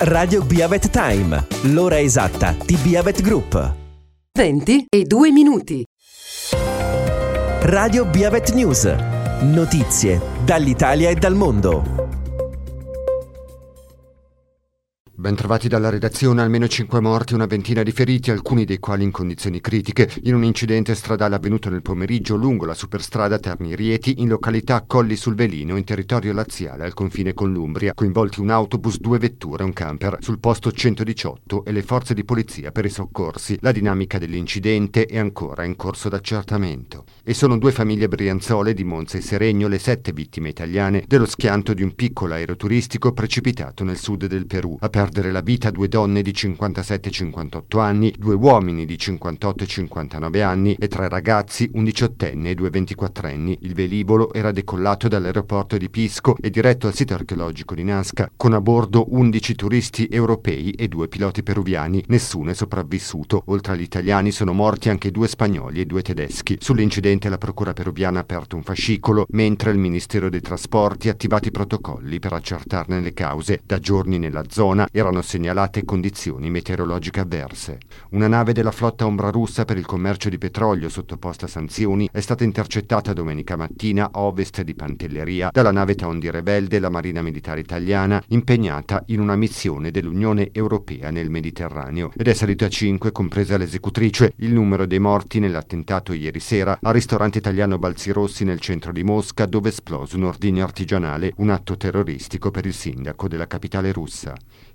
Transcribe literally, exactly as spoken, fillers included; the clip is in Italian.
Radio Biavet Time, l'ora esatta di Biavet Group. venti e due minuti. Radio Biavet News, notizie dall'Italia e dal mondo. Bentrovati dalla redazione. Almeno cinque morti e una ventina di feriti, alcuni dei quali in condizioni critiche, in un incidente stradale avvenuto nel pomeriggio lungo la superstrada Terni-Rieti in località Colli sul Velino, in territorio laziale al confine con l'Umbria. Coinvolti un autobus, due vetture e un camper. Sul posto centodiciotto e le forze di polizia per i soccorsi. La dinamica dell'incidente è ancora in corso d'accertamento. E sono due famiglie brianzole di Monza e Seregno le sette vittime italiane dello schianto di un piccolo aeroturistico precipitato nel sud del Perù. A perdere la vita due donne di cinquantasette e cinquantotto anni, due uomini di cinquantotto e cinquantanove anni e tre ragazzi, un diciottenne e due ventiquattrenni. Il velivolo era decollato dall'aeroporto di Pisco e diretto al sito archeologico di Nazca, con a bordo undici turisti europei e due piloti peruviani. Nessuno è sopravvissuto. Oltre agli italiani sono morti anche due spagnoli e due tedeschi. Sull'incidente la procura peruviana ha aperto un fascicolo, mentre il Ministero dei Trasporti ha attivato i protocolli per accertarne le cause. Da giorni nella zona erano segnalate condizioni meteorologiche avverse. Una nave della flotta ombra russa per il commercio di petrolio sottoposta a sanzioni è stata intercettata domenica mattina a ovest di Pantelleria dalla nave Tondi Rebel della Marina Militare Italiana, impegnata in una missione dell'Unione Europea nel Mediterraneo, ed è salito a cinque, compresa l'esecutrice. Il numero dei morti nell'attentato ieri sera al ristorante italiano Balzirossi nel centro di Mosca, dove è esploso un ordigno artigianale, un atto terroristico per il sindaco della capitale russa.